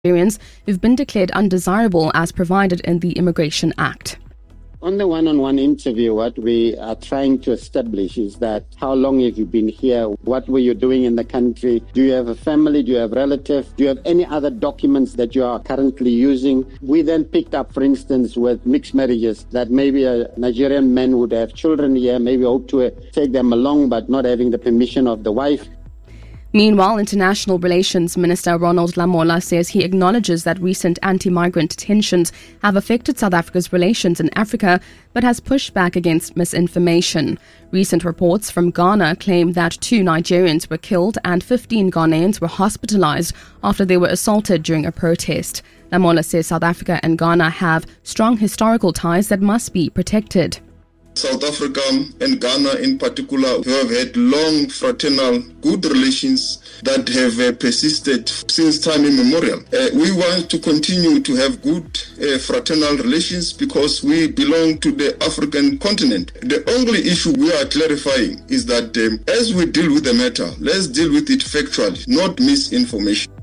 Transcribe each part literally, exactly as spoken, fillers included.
Nigerians who've been declared undesirable as provided in the Immigration Act. On the one-on-one interview, what we are trying to establish is that how long have you been here? What were you doing in the country? Do you have a family? Do you have relatives? Do you have any other documents that you are currently using? We then picked up, for instance, with mixed marriages, that maybe a Nigerian man would have children here, maybe hope to take them along, but not having the permission of the wife. Meanwhile, International Relations Minister Ronald Lamola says he acknowledges that recent anti-migrant tensions have affected South Africa's relations in Africa, but has pushed back against misinformation. Recent reports from Ghana claim that two Nigerians were killed and fifteen Ghanaians were hospitalized after they were assaulted during a protest. Lamola says South Africa and Ghana have strong historical ties that must be protected. South Africa and Ghana in particular have had long, fraternal, good relations that have uh, persisted since time immemorial. Uh, we want to continue to have good uh, fraternal relations because we belong to the African continent. The only issue we are clarifying is that um, as we deal with the matter, let's deal with it factually, not misinformation.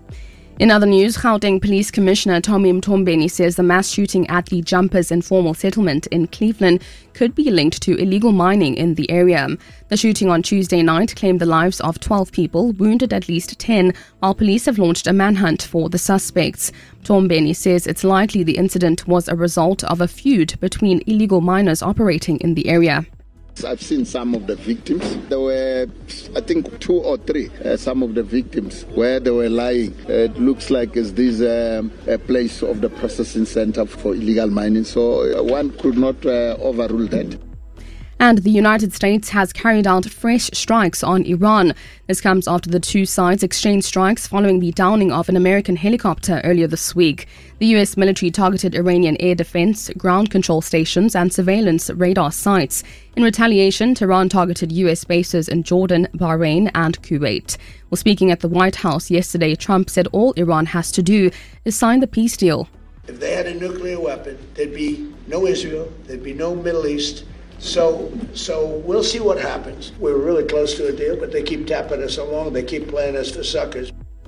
In other news, Gauteng Police Commissioner Tommy Mtombeni says the mass shooting at the Jumpers Informal Settlement in Cleveland could be linked to illegal mining in the area. The shooting on Tuesday night claimed the lives of twelve people, wounded at least ten, while police have launched a manhunt for the suspects. Mtombeni says it's likely the incident was a result of a feud between illegal miners operating in the area. I've seen some of the victims. There were, I think, two or three, uh, some of the victims where they were lying. Uh, it looks like it's this um, a place of the processing center for illegal mining, so uh, one could not uh, overrule that. And the United States has carried out fresh strikes on Iran. This comes after the two sides exchanged strikes following the downing of an American helicopter earlier this week. The U S military targeted Iranian air defense, ground control stations and surveillance radar sites. In retaliation, Tehran targeted U S bases in Jordan, Bahrain and Kuwait. Well, speaking at the White House yesterday, Trump said all Iran has to do is sign the peace deal. If they had a nuclear weapon, there'd be no Israel, there'd be no Middle East. So so we'll see what happens. We're really close to a deal, but they keep tapping us along. They keep playing us for suckers.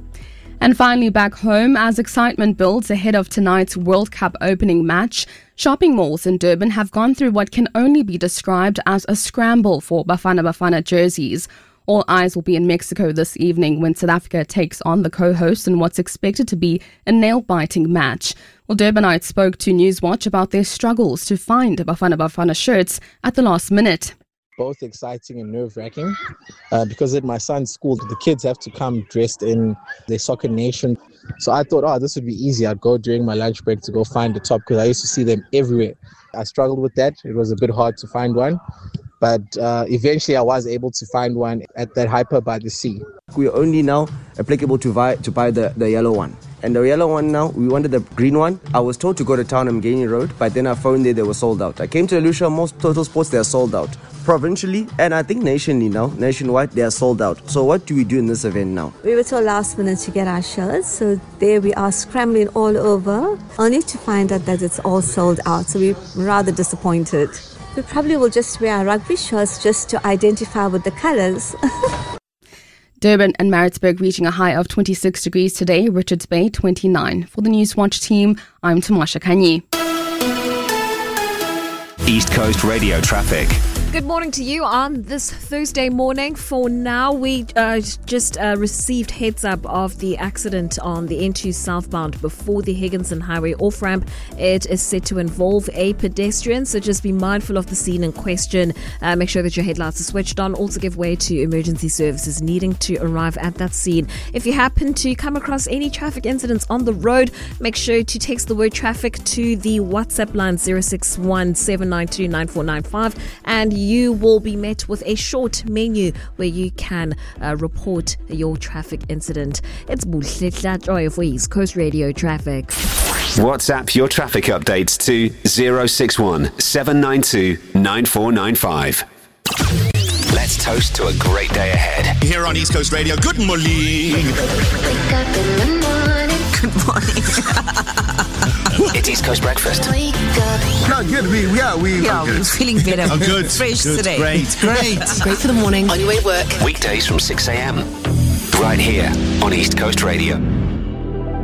And finally, back home, as excitement builds ahead of tonight's World Cup opening match, shopping malls in Durban have gone through what can only be described as a scramble for Bafana Bafana jerseys. All eyes will be in Mexico this evening when South Africa takes on the co-host in what's expected to be a nail-biting match. Well, Durbanites spoke to Newswatch about their struggles to find Bafana Bafana shirts at the last minute. Both exciting and nerve-wracking uh, because at my son's school, the kids have to come dressed in their soccer nation. So I thought, oh, this would be easy. I'd go during my lunch break to go find a top because I used to see them everywhere. I struggled with that. It was a bit hard to find one. But uh, eventually I was able to find one at that Hyper by the Sea. We are only now applicable to buy to buy the, the yellow one. And the yellow one now, we wanted the green one. I was told to go to Town and Mgeni Road, but then I phoned there, they were sold out. I came to Lucia, most Total Sports, they are sold out. Provincially, and I think nationally now, nationwide, they are sold out. So what do we do in this event now? We were told last minute to get our shirts, so there we are scrambling all over, only to find out that it's all sold out. So we're rather disappointed. We probably will just wear our rugby shirts just to identify with the colours. Durban and Maritzburg reaching a high of twenty-six degrees today, Richards Bay twenty-nine. For the Newswatch team, I'm Tamasha Kanyi. East Coast Radio traffic. Good morning to you on this Thursday morning. For now, we uh, just uh, received heads up of the accident on the N two southbound before the Higginson Highway off-ramp. It is set to involve a pedestrian, so just be mindful of the scene in question. Uh, make sure that your headlights are switched on. Also give way to emergency services needing to arrive at that scene. If you happen to come across any traffic incidents on the road, make sure to text the word traffic to the WhatsApp line zero six one seven nine two nine four nine five and you will be met with a short menu where you can uh, report your traffic incident. It's Buhle Joy for East Coast Radio Traffic. WhatsApp your traffic updates to zero six one seven nine two nine four nine five. Let's toast to a great day ahead. Here on East Coast Radio, good morning. Wake up in the morning. Good morning. It's East Coast Breakfast. Wake up. No, good. We, we are. We yeah, are we're feeling better. Oh, good. Fresh good. today. Great. Great. Great for the morning. On your way to work. Weekdays from six a.m. Right here on East Coast Radio.